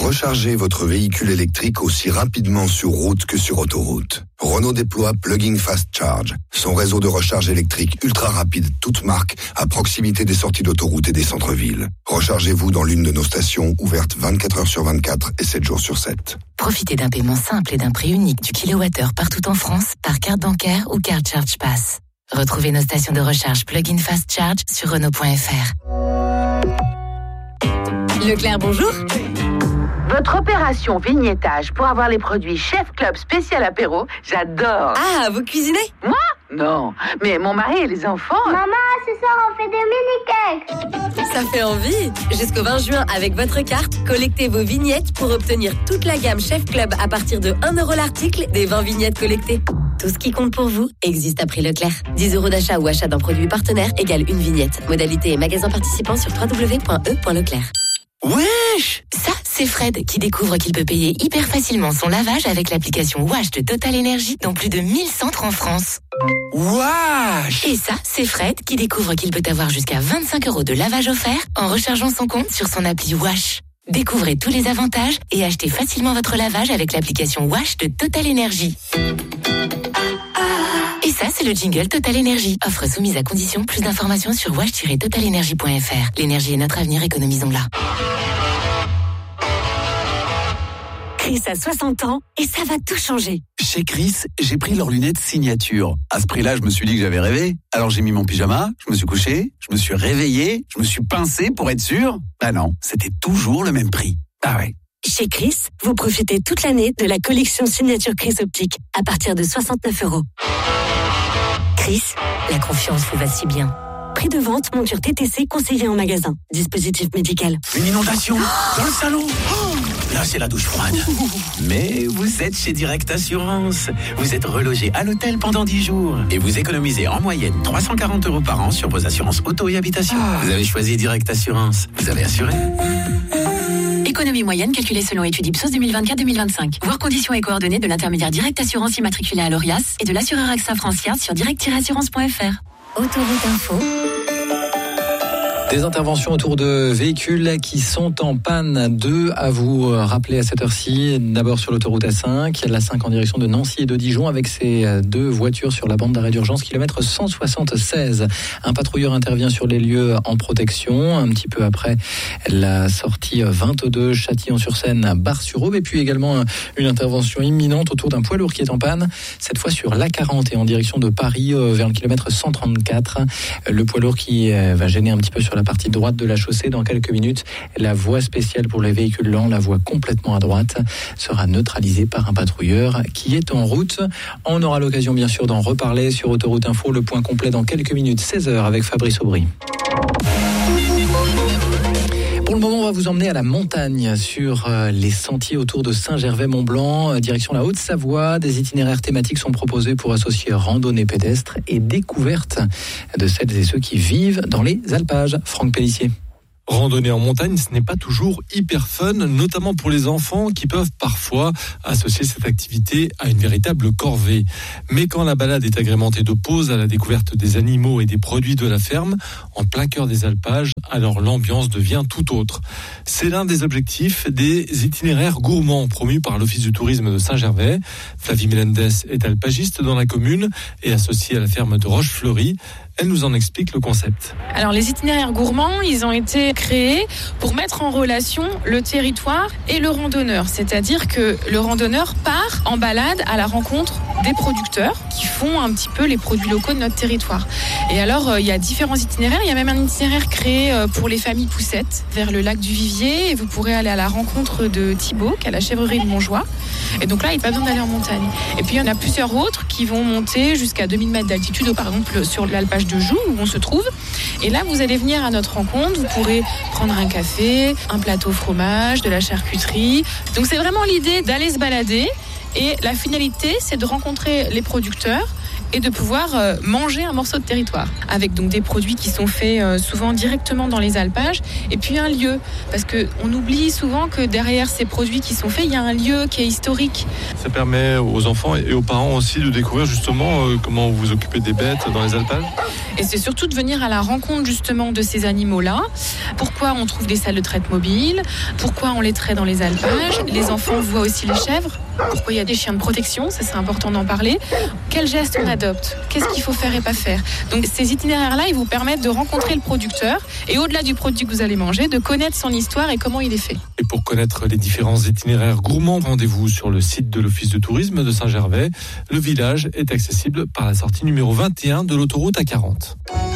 Rechargez votre véhicule électrique aussi rapidement sur route que sur autoroute. Renault déploie Plug-in Fast Charge, son réseau de recharge électrique ultra rapide, toute marque, à proximité des sorties d'autoroute et des centres-villes. Rechargez-vous dans l'une de nos stations ouvertes 24 heures sur 24 et 7 jours sur 7. Profitez d'un paiement simple et d'un prix unique du kilowattheure partout en France par carte bancaire ou carte Charge Pass. Retrouvez nos stations de recharge Plug-in Fast Charge sur Renault.fr. Leclerc, bonjour. Votre opération vignettage pour avoir les produits Chef Club spécial apéro, j'adore. Ah, vous cuisinez? Moi? Non, mais mon mari et les enfants... Maman, ce soir on fait des mini-cakes. Ça fait envie. Jusqu'au 20 juin, avec votre carte, collectez vos vignettes pour obtenir toute la gamme Chef Club à partir de 1 € l'article des 20 vignettes collectées. Tout ce qui compte pour vous existe à prix Leclerc. 10 € d'achat ou achat d'un produit partenaire égale une vignette. Modalité et magasin participant sur www.e.leclerc. Wesh! Ça, c'est Fred qui découvre qu'il peut payer hyper facilement son lavage avec l'application Wash de Total Energy dans plus de 1000 centres en France. Wesh! Et ça, c'est Fred qui découvre qu'il peut avoir jusqu'à 25 € de lavage offert en rechargeant son compte sur son appli Wash. Découvrez tous les avantages et achetez facilement votre lavage avec l'application Wash de Total Energy. Et ça, c'est le jingle Total Energy. Offre soumise à condition. Plus d'informations sur wash-totalenergy.fr. L'énergie est notre avenir, économisons-la. Chris a 60 ans et ça va tout changer. Chez Chris, j'ai pris leurs lunettes signature. À ce prix-là, je me suis dit que j'avais rêvé. Alors j'ai mis mon pyjama, je me suis couché, je me suis réveillé, je me suis pincé pour être sûr. Bah non, c'était toujours le même prix. Ah ouais. Chez Chris, vous profitez toute l'année de la collection signature Chris Optique à partir de 69 €. Chris, la confiance vous va si bien. Prix de vente, monture TTC conseillée en magasin. Dispositif médical. Une inondation dans le salon. Là, c'est la douche froide. Mais vous êtes chez Direct Assurance. Vous êtes relogé à l'hôtel pendant 10 jours. Et vous économisez en moyenne 340 € par an sur vos assurances auto et habitation. Vous avez choisi Direct Assurance. Vous avez assuré. Économie moyenne calculée selon étude Ipsos 2024-2025. Voir conditions et coordonnées de l'intermédiaire Direct Assurance immatriculé à l'ORIAS et de l'assureur AXA Francia sur direct-assurance.fr. Autoroute Info. Des interventions autour de véhicules qui sont en panne. 2 à vous rappeler à cette heure-ci. D'abord sur l'autoroute A5, la 5 en direction de Nancy et de Dijon avec ces 2 voitures sur la bande d'arrêt d'urgence, kilomètre 176. Un patrouilleur intervient sur les lieux en protection. Un petit peu après la sortie 22 Châtillon-sur-Seine, Bar-sur-Aube. Et puis également une intervention imminente autour d'un poids lourd qui est en panne. Cette fois sur l'A40 et en direction de Paris vers le kilomètre 134. Le poids lourd qui va gêner un petit peu sur la partie droite de la chaussée. Dans quelques minutes, la voie spéciale pour les véhicules lents, la voie complètement à droite, sera neutralisée par un patrouilleur qui est en route. On aura l'occasion bien sûr d'en reparler sur Autoroute Info. Le point complet dans quelques minutes, 16h avec Fabrice Aubry. Pour le moment, on va vous emmener à la montagne sur les sentiers autour de Saint-Gervais-Mont-Blanc, direction la Haute-Savoie. Des itinéraires thématiques sont proposés pour associer randonnée pédestre et découverte de celles et ceux qui vivent dans les alpages. Franck Pellissier. Randonnée en montagne, ce n'est pas toujours hyper fun, notamment pour les enfants qui peuvent parfois associer cette activité à une véritable corvée. Mais quand la balade est agrémentée de pauses à la découverte des animaux et des produits de la ferme, en plein cœur des alpages, alors l'ambiance devient tout autre. C'est l'un des objectifs des itinéraires gourmands promus par l'Office du tourisme de Saint-Gervais. Flavie Melendez est alpagiste dans la commune et associée à la ferme de Rochefleury. Elle nous en explique le concept. Alors les itinéraires gourmands, ils ont été créés pour mettre en relation le territoire et le randonneur. C'est-à-dire que le randonneur part en balade à la rencontre des producteurs qui font un petit peu les produits locaux de notre territoire. Et alors il y a différents itinéraires. Il y a même un itinéraire créé pour les familles poussettes vers le lac du Vivier. Et vous pourrez aller à la rencontre de Thibaut, qui a la chèvrerie de Montjoie. Et donc là, il n'y a pas besoin d'aller en montagne. Et puis il y en a plusieurs autres qui vont monter jusqu'à 2000 mètres d'altitude, par exemple sur l'alpage de Joux où on se trouve. Et là, vous allez venir à notre rencontre. Vous pourrez prendre un café, un plateau fromage, de la charcuterie. Donc c'est vraiment l'idée d'aller se balader. Et la finalité, c'est de rencontrer les producteurs et de pouvoir manger un morceau de territoire. Avec donc des produits qui sont faits souvent directement dans les alpages et puis un lieu. Parce qu'on oublie souvent que derrière ces produits qui sont faits, il y a un lieu qui est historique. Ça permet aux enfants et aux parents aussi de découvrir justement comment vous occupez des bêtes dans les alpages. Et c'est surtout de venir à la rencontre justement de ces animaux-là. Pourquoi on trouve des salles de traite mobiles, pourquoi on les traite dans les alpages. Les enfants voient aussi les chèvres. Pourquoi il y a des chiens de protection, ça c'est important d'en parler. Quels gestes on adopte, qu'est-ce qu'il faut faire et pas faire. Donc ces itinéraires-là, ils vous permettent de rencontrer le producteur et au-delà du produit que vous allez manger, de connaître son histoire et comment il est fait. Et pour connaître les différents itinéraires gourmands, rendez-vous sur le site de l'Office de tourisme de Saint-Gervais. Le village est accessible par la sortie numéro 21 de l'autoroute A40.